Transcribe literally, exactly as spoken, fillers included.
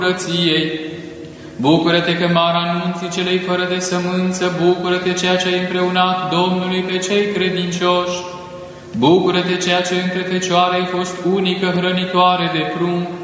curăției. Bucură-te că mare anunții celei fără de sămânță, bucură-te ceea ce ai împreunat Domnului pe cei credincioși. Bucură-te ceea ce între fecioare ai fost unică hrănitoare de prunc,